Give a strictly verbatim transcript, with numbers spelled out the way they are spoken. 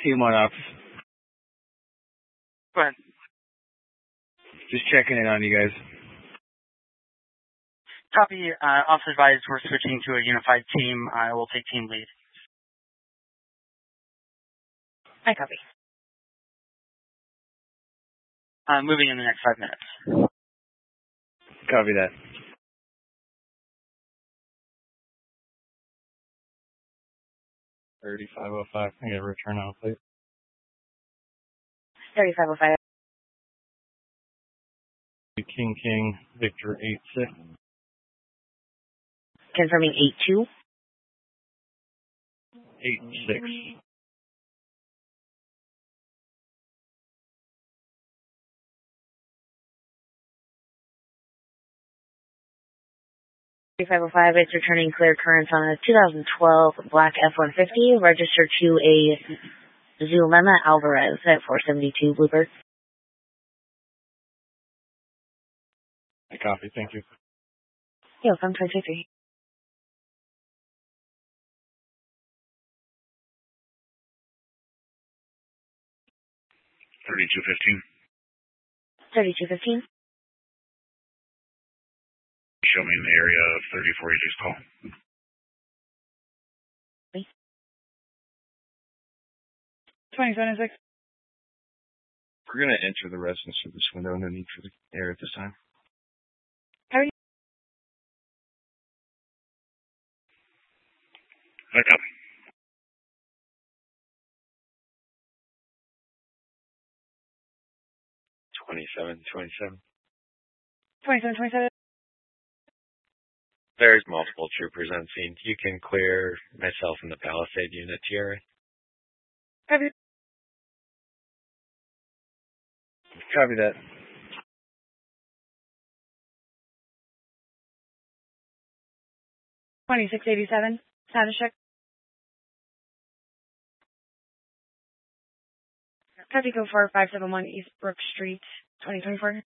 Team one up. Go ahead. Just checking in on you guys. Copy. Uh, officer advised we're switching to a unified team. I will take team lead. I copy. Uh, moving in the next five minutes. Copy that. thirty-five oh five. I get a return on plate. thirty-five oh five. King King Victor eight six. Confirming eight two. eight six. thirty-five oh five, it's returning clear currents on a two thousand twelve black F one fifty, registered to a Zulema Alvarez at four seventy-two Bluebird. I copy, thank you. Yeah, from twenty fifty. thirty-two fifteen. thirty-two fifteen. Show me in the area of thirty-four you just call. twenty-seven six. We're going to enter the residence through this window. No need for the air at this time. How are you? I copy. twenty-seven twenty-seven. twenty-seven twenty-seven. There's multiple troopers on scene. You can clear myself and the Palisade unit, T R A. Copy. Copy that. twenty-six eighty-seven. Status check. Copy, go for five seven one East Brook Street, twenty twenty-four.